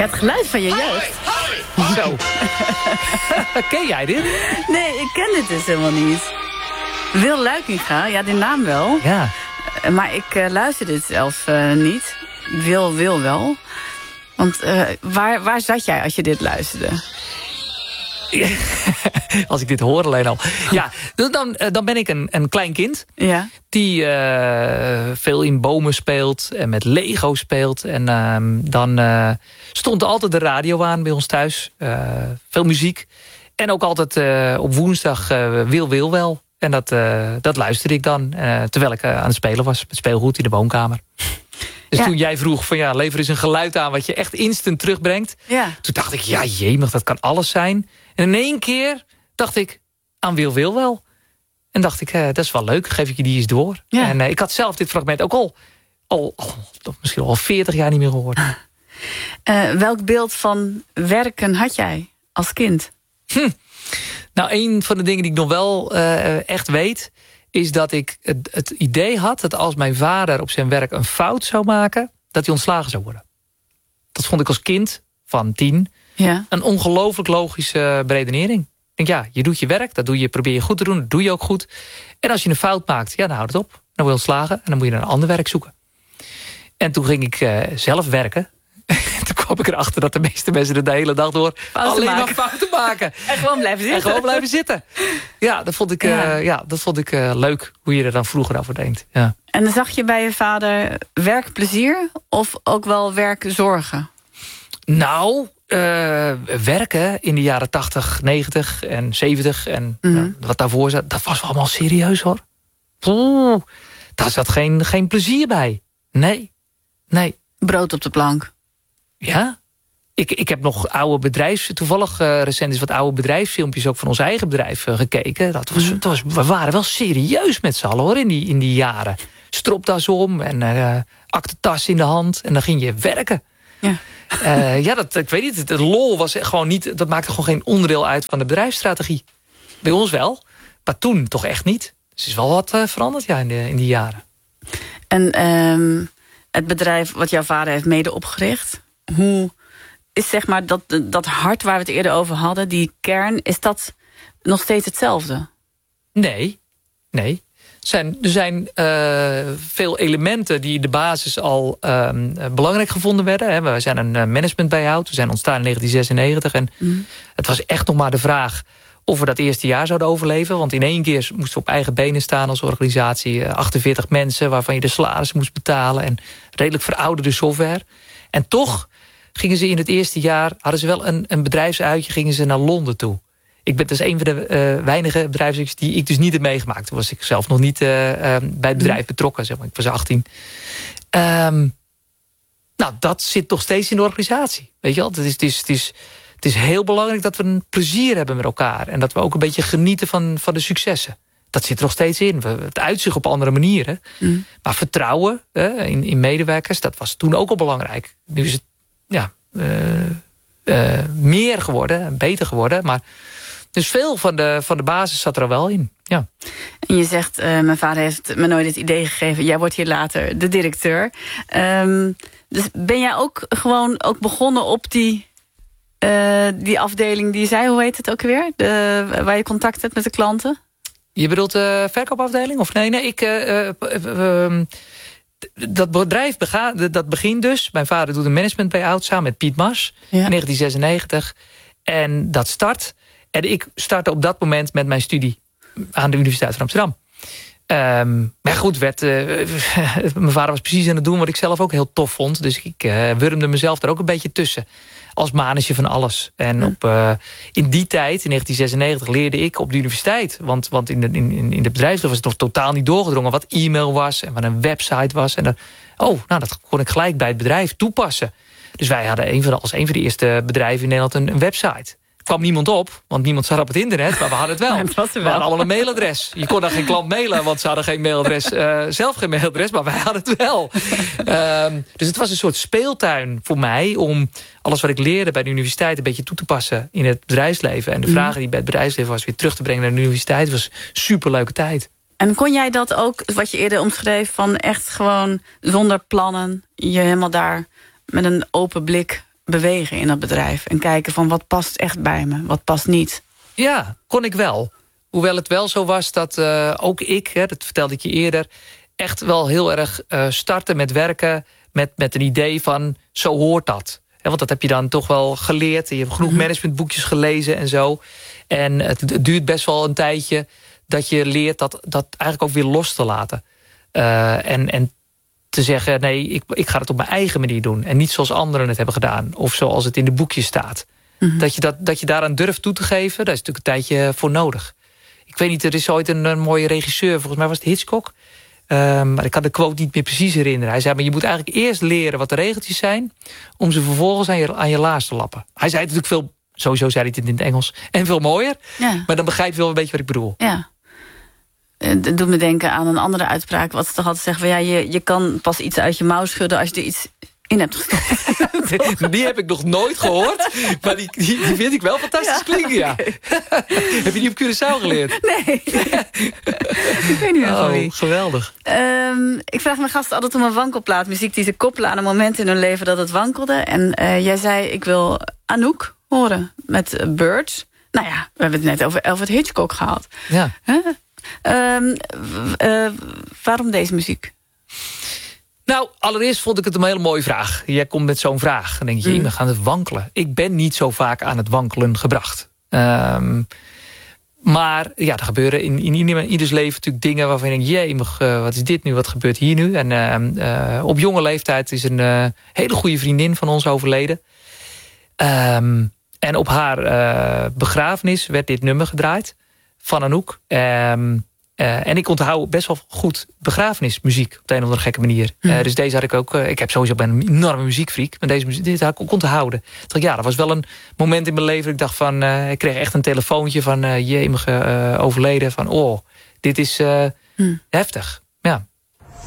het geluid van je jeugd. Zo. Ken jij dit? Nee, ik ken dit dus helemaal niet. Wil Luikinga, ja, die naam wel. Ja. Maar ik luister dit zelf niet. Wil wel. Want waar zat jij als je dit luisterde? Als ik dit hoor alleen al. Ja, dan ben ik een klein kind. Ja. Die veel in bomen speelt en met Lego speelt. En dan stond er altijd de radio aan bij ons thuis. Veel muziek. En ook altijd op woensdag Wil wel. En dat luisterde ik dan. Terwijl ik aan het spelen was. Met speelgoed in de woonkamer. Dus toen jij vroeg van lever eens een geluid aan wat je echt instant terugbrengt. Ja. Toen dacht ik, jemig, dat kan alles zijn. En in één keer dacht ik aan Wil wel. En dacht ik, dat is wel leuk, geef ik je die eens door. Ja. En ik had zelf dit fragment ook al misschien al 40 jaar niet meer gehoord. Welk beeld van werken had jij als kind? Nou, een van de dingen die ik nog wel echt weet, is dat ik het idee had dat als mijn vader op zijn werk een fout zou maken, dat hij ontslagen zou worden. Dat vond ik als kind van 10 een ongelooflijk logische beredenering. Ik denk, je doet je werk, dat probeer je goed te doen, dat doe je ook goed. En als je een fout maakt, dan houdt het op. Dan word je ontslagen en dan moet je een ander werk zoeken. En toen ging ik zelf werken. Toen kwam ik erachter dat de meeste mensen de hele dag door alleen maar fouten maken. En gewoon blijven zitten. Ja, dat vond ik leuk, hoe je er dan vroeger over denkt. Ja. En dan zag je bij je vader werkplezier of ook wel werkzorgen? Nou, werken in de jaren 80, 90 en 70 en wat daarvoor zat, dat was allemaal serieus hoor. Daar zat geen plezier bij. Nee. Brood op de plank. Ja. Ik heb nog toevallig recent eens wat oude bedrijfsfilmpjes ook van ons eigen bedrijf gekeken. We waren wel serieus met z'n allen hoor in die jaren. Stropdas om en aktentas in de hand en dan ging je werken. Ja. Ik weet niet, het lol was gewoon niet, dat maakte gewoon geen onderdeel uit van de bedrijfsstrategie. Bij ons wel, maar toen toch echt niet. Dus er is wel wat veranderd in die jaren. En het bedrijf wat jouw vader heeft mede opgericht, hoe is zeg maar dat hart waar we het eerder over hadden, die kern, is dat nog steeds hetzelfde? Nee. Er zijn veel elementen die in de basis al belangrijk gevonden werden. We zijn een management-buyout. We zijn ontstaan in 1996. En het was echt nog maar de vraag of we dat eerste jaar zouden overleven. Want in één keer moesten we op eigen benen staan als organisatie. 48 mensen waarvan je de salarissen moest betalen. En redelijk verouderde software. En toch gingen ze in het eerste jaar, hadden ze wel een bedrijfsuitje, gingen ze naar Londen toe. Dat is een van de weinige bedrijfsuitjes die ik dus niet heb meegemaakt. Toen was ik zelf nog niet bij het bedrijf betrokken. Zeg maar. Ik was 18. Dat zit nog steeds in de organisatie. Weet je wel? Het is heel belangrijk dat we een plezier hebben met elkaar. En dat we ook een beetje genieten van de successen. Dat zit er nog steeds in. Het uitzicht op andere manieren. Maar vertrouwen in medewerkers, dat was toen ook al belangrijk. Nu is het meer geworden, beter geworden. Maar dus veel van de basis zat er al wel in. Ja. En je zegt, mijn vader heeft me nooit het idee gegeven, jij wordt hier later de directeur. Dus ben jij ook gewoon begonnen op die afdeling die zei, hoe heet het ook weer? Waar je contact hebt met de klanten? Je bedoelt de verkoopafdeling? Of nee, dat bedrijf dat begint dus. Mijn vader doet een management buyout samen met Piet Mas in 1996. En dat start. En ik startte op dat moment met mijn studie aan de Universiteit van Amsterdam. Maar goed, mijn vader was precies aan het doen wat ik zelf ook heel tof vond. Dus ik wurmde mezelf er ook een beetje tussen. Als manetje van alles. En in die tijd, in 1996, leerde ik op de universiteit. Want in de bedrijfsleven was het nog totaal niet doorgedrongen wat e-mail was en wat een website was. En dat kon ik gelijk bij het bedrijf toepassen. Dus wij hadden als een van de eerste bedrijven in Nederland een website. Er kwam niemand op, want niemand zat op het internet, maar we hadden het wel. We hadden allemaal een mailadres. Je kon dan geen klant mailen, want ze hadden geen mailadres. Zelf geen mailadres, maar wij hadden het wel. Dus het was een soort speeltuin voor mij om alles wat ik leerde bij de universiteit een beetje toe te passen in het bedrijfsleven. En de vragen die bij het bedrijfsleven was weer terug te brengen naar de universiteit. Was een superleuke tijd. En kon jij dat ook, wat je eerder omschreef, van echt gewoon zonder plannen, je helemaal daar met een open blik bewegen in dat bedrijf. En kijken van wat past echt bij me, wat past niet. Ja, kon ik wel. Hoewel het wel zo was dat ook ik, dat vertelde ik je eerder, echt wel heel erg starten met werken met een idee van zo hoort dat. Want dat heb je dan toch wel geleerd. Je hebt genoeg managementboekjes gelezen en zo. En het duurt best wel een tijdje dat je leert dat eigenlijk ook weer los te laten. En te zeggen, nee, ik ga het op mijn eigen manier doen. En niet zoals anderen het hebben gedaan. Of zoals het in de boekjes staat. Dat je daaraan durft toe te geven, daar is natuurlijk een tijdje voor nodig. Ik weet niet, er is ooit een mooie regisseur, volgens mij was het Hitchcock. Maar ik kan de quote niet meer precies herinneren. Hij zei, maar je moet eigenlijk eerst leren wat de regeltjes zijn, om ze vervolgens aan je laars te lappen. Hij zei het natuurlijk sowieso zei hij het in het Engels, en veel mooier. Ja. Maar dan begrijp je wel een beetje wat ik bedoel. Ja. Het doet me denken aan een andere uitspraak, wat ze toch altijd zeggen, van, ja, je kan pas iets uit je mouw schudden als je er iets in hebt gestopt. Die heb ik nog nooit gehoord, maar die vind ik wel fantastisch klinken, ja. Okay. Heb je die op Curaçao geleerd? Nee. Ik weet niet meer van wie. Geweldig. Ik vraag mijn gasten altijd om een wankelplaat. Muziek die ze koppelen aan een moment in hun leven dat het wankelde. En jij zei, ik wil Anouk horen met Birds. Nou ja, we hebben het net over Alfred Hitchcock gehad. Ja. Waarom deze muziek? Nou, allereerst vond ik het een hele mooie vraag. Jij komt met zo'n vraag. Dan denk je, we gaan het wankelen. Ik ben niet zo vaak aan het wankelen gebracht. Maar ja, er gebeuren in ieders leven natuurlijk dingen waarvan je denkt, jee, wat is dit nu? Wat gebeurt hier nu? En op jonge leeftijd is een hele goede vriendin van ons overleden. En op haar begrafenis werd dit nummer gedraaid van Anouk. En ik onthoud best wel goed begrafenismuziek op de een of andere gekke manier. Dus deze had ik ook. Ik heb sowieso ben een enorme muziekfreak. Maar dit had ik ook onthouden. Ja, dat was wel een moment in mijn leven. Dat ik dacht van, ik kreeg echt een telefoontje van overleden. Van, dit is heftig.